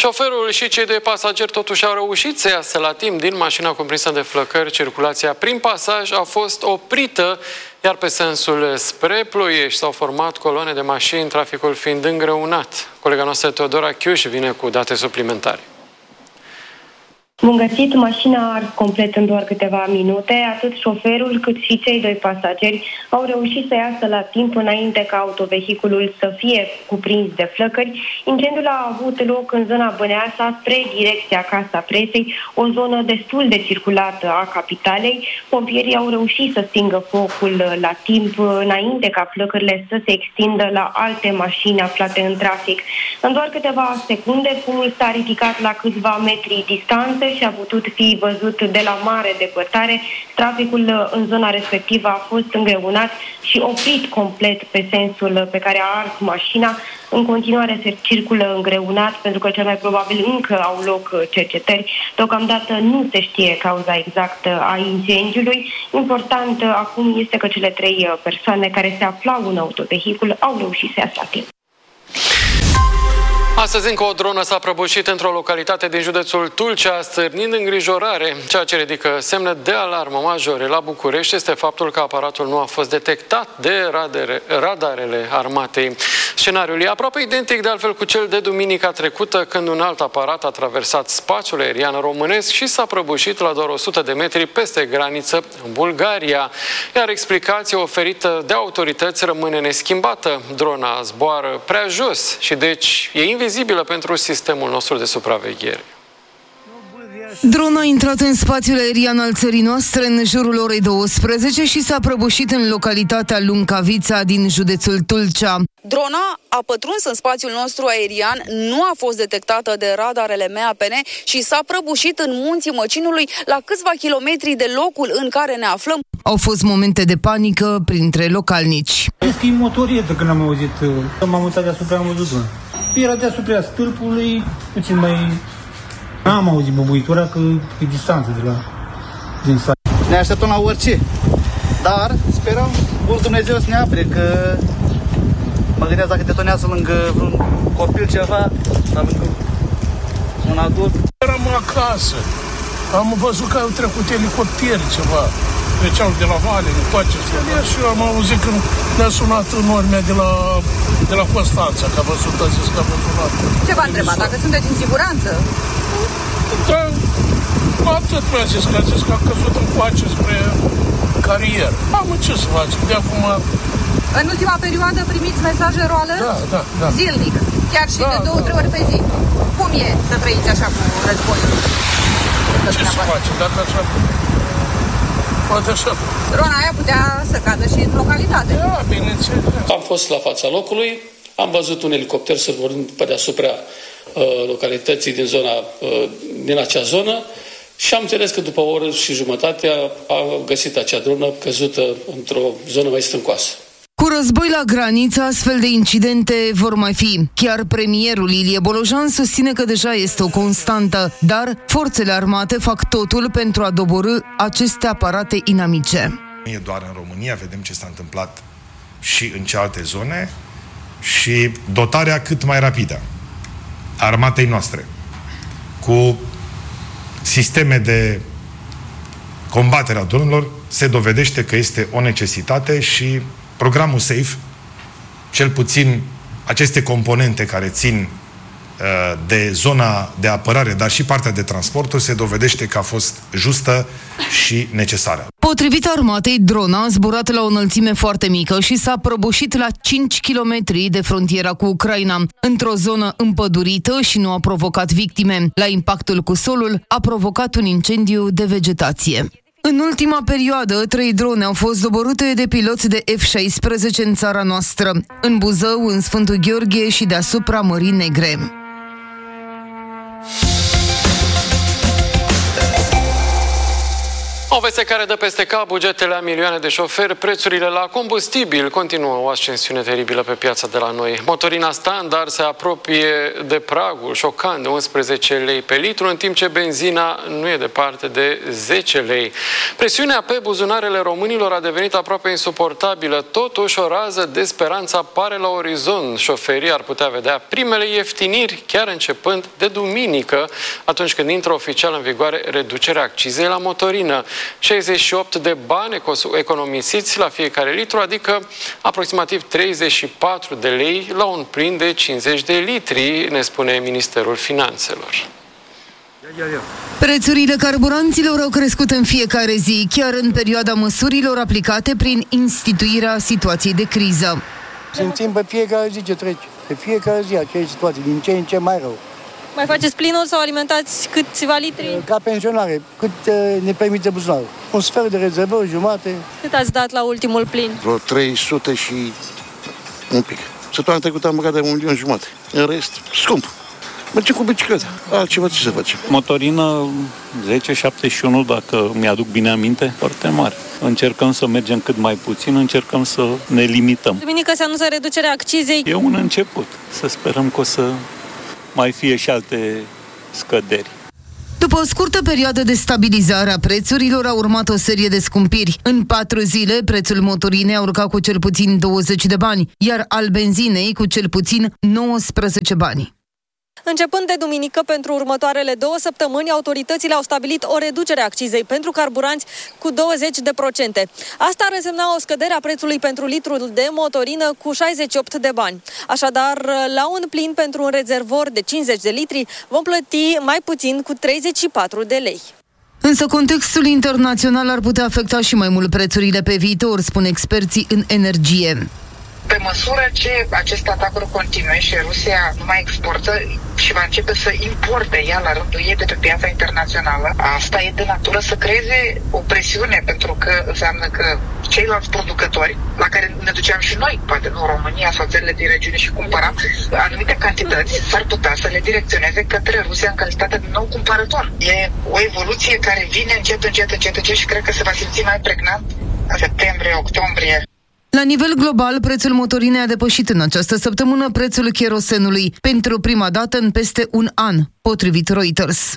Șoferul și cei doi pasageri totuși au reușit să iasă la timp din mașina cuprinsă de flăcări. Circulația prin pasaj a fost oprită, iar pe sensul spre Ploiești s-au format coloane de mașini, traficul fiind îngreunat. Colega noastră Teodora Chiuș vine cu date suplimentare. Bun găsit, mașina a ars complet în doar câteva minute. Atât șoferul cât și cei doi pasageri au reușit să iasă la timp înainte ca autovehiculul să fie cuprins de flăcări. Incendiul a avut loc în zona Băneasa, spre direcția Casa Presei, o zonă destul de circulată a capitalei. Pompierii au reușit să stingă focul la timp înainte ca flăcările să se extindă la alte mașini aflate în trafic. În doar câteva secunde, fumul s-a ridicat la câțiva metri distanță și a putut fi văzut de la mare depărtare. Traficul în zona respectivă a fost îngreunat și oprit complet pe sensul pe care a ars mașina. În continuare se circulă îngreunat pentru că cel mai probabil încă au loc cercetări. Deocamdată nu se știe cauza exactă a incendiului. Important acum este că cele trei persoane care se aflau în autovehicul au reușit să iasă la timp. Astăzi încă o dronă s-a prăbușit într-o localitate din județul Tulcea, stârnind îngrijorare. Ceea ce ridică semne de alarmă majore la București este faptul că aparatul nu a fost detectat de radarele armatei. Scenariul e aproape identic de altfel cu cel de duminica trecută, când un alt aparat a traversat spațiul aerian românesc și s-a prăbușit la doar 100 de metri peste graniță în Bulgaria. Iar explicația oferită de autorități rămâne neschimbată. Drona zboară prea jos și deci e invizibilă pentru sistemul nostru de supraveghere. Drona a intrat în spațiul aerian al țării noastre în jurul orei 12 și s-a prăbușit în localitatea Luncavița din județul Tulcea. Drona a pătruns în spațiul nostru aerian, nu a fost detectată de radarele MAPN și s-a prăbușit în munții Măcinului, la câțiva kilometri de locul în care ne aflăm. Au fost momente de panică printre localnici. Cred că e motorietă când am auzit. M-am uitat deasupra, am văzut drona. Era deasupra stâlpului, puțin mai... N-am auzit bubuitura, că e distanță din sat. Ne așteptăm la orice, dar sperăm Bunul Dumnezeu să ne apere, că mă gândesc dacă detonează lângă vreun copil ceva, dar lângă un adult. Eram acasă, am văzut că au trecut elicopteri ceva, treceau de la vale, de toate astea. Și am auzit când ne-a sunat în urmea de la Constanța, că a văzut, a zis că a văzut. Ce v-a întrebat? Dacă sunteți în siguranță? Da, atât mi-a zis, că a zis că a căzut în coace spre carieră. Am ce să facem, de acum... În ultima perioadă primiți mesaje roală? Da. Zilnic, chiar și de 2-3 ori pe zi. Cum e să trăiți așa cu războiul? Ce să facem, dacă așa... Poate așa. Drona aia putea să cadă și în localitate. Da, bineînțeles. Am fost la fața locului, am văzut un elicopter sărborind pe deasupra localității din acea zonă și am înțeles că după o oră și jumătate a găsit acea dronă căzută într-o zonă mai stâncoasă. Cu război la graniță, astfel de incidente vor mai fi. Chiar premierul Ilie Bolojan susține că deja este o constantă, dar forțele armate fac totul pentru a doborî aceste aparate inamice. Nu e doar în România, vedem ce s-a întâmplat și în cealaltă zone și dotarea cât mai rapidă a armatei noastre cu sisteme de combatere a dronelor se dovedește că este o necesitate și programul SAFE, cel puțin aceste componente care țin de zona de apărare, dar și partea de transporturi, se dovedește că a fost justă și necesară. Potrivit armatei, drona a zburat la o înălțime foarte mică și s-a prăbușit la 5 km de frontiera cu Ucraina, într-o zonă împădurită și nu a provocat victime. La impactul cu solul a provocat un incendiu de vegetație. În ultima perioadă, 3 drone au fost doborâte de piloți de F-16 în țara noastră, în Buzău, în Sfântul Gheorghe și deasupra Mării Negre. O veste care dă peste cap bugetele a milioane de șoferi, prețurile la combustibil continuă o ascensiune teribilă pe piața de la noi. Motorina standard se apropie de pragul șocant de 11 lei pe litru, în timp ce benzina nu e departe de 10 lei. Presiunea pe buzunarele românilor a devenit aproape insuportabilă. Totuși, o rază de speranță apare la orizont. Șoferii ar putea vedea primele ieftiniri chiar începând de duminică, atunci când intră oficial în vigoare reducerea accizei la motorină. 68 de bani economisiți la fiecare litru, adică aproximativ 34 de lei la un plin de 50 de litri, ne spune Ministerul Finanțelor. Prețurile carburanților au crescut în fiecare zi, chiar în perioada măsurilor aplicate prin instituirea situației de criză. Simțim pe fiecare zi ce trece, pe fiecare zi aceeași situație, din ce în ce mai rău. Mai faceți plinul sau alimentați câțiva litri? Ca pensionare, cât ne permite buzunarul. Un sfert de rezervă, o jumate. Cât ați dat la ultimul plin? Vreo 300 și un pic. Săptămâna trecută am băgat de 1,5 milion. În rest, scump. Mergem cu bicicleta. Altceva ce să facem? Motorină 10,71, dacă mi-aduc bine aminte, foarte mare. Încercăm să mergem cât mai puțin, încercăm să ne limităm. Duminică se anunță reducerea accizei. E un început. Să sperăm că o să mai fie și alte scăderi. După o scurtă perioadă de stabilizare a prețurilor, a urmat o serie de scumpiri. În 4 zile, prețul motorinei a urcat cu cel puțin 20 de bani, iar al benzinei cu cel puțin 19 bani. Începând de duminică, pentru următoarele 2 săptămâni, autoritățile au stabilit o reducere a accizei pentru carburanți cu 20%. Asta ar însemna o scădere a prețului pentru litrul de motorină cu 68 de bani. Așadar, la un plin pentru un rezervor de 50 de litri, vom plăti mai puțin cu 34 de lei. Însă contextul internațional ar putea afecta și mai mult prețurile pe viitor, spun experții în energie. Pe măsură ce aceste atacuri continue și Rusia nu mai exportă și va începe să importe ea la rândul ei de pe piața internațională, asta e de natură să creeze o presiune, pentru că înseamnă că ceilalți producători, la care ne duceam și noi, poate nu România sau țările din regiune și cumpăram anumite cantități, s-ar putea să le direcționeze către Rusia în calitate de nou cumpărător. E o evoluție care vine încet și cred că se va simți mai pregnant în septembrie, octombrie. La nivel global, prețul motorinei a depășit în această săptămână prețul cherosenului, pentru prima dată în peste un an, potrivit Reuters.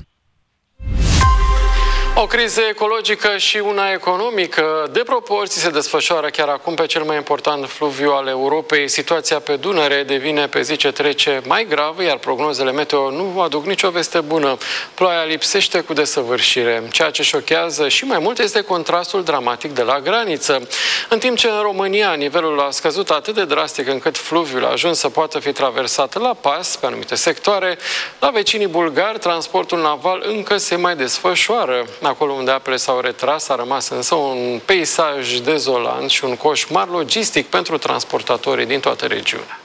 O criză ecologică și una economică de proporții se desfășoară chiar acum pe cel mai important fluviu al Europei. Situația pe Dunăre devine pe zi ce trece mai gravă, iar prognozele meteo nu aduc nicio veste bună. Ploaia lipsește cu desăvârșire. Ceea ce șochează și mai mult este contrastul dramatic de la graniță. În timp ce în România nivelul a scăzut atât de drastic încât fluviul a ajuns să poată fi traversat la pas pe anumite sectoare, la vecinii bulgari transportul naval încă se mai desfășoară. Acolo unde apele s-au retras a rămas însă un peisaj dezolant și un coșmar logistic pentru transportatorii din toată regiunea.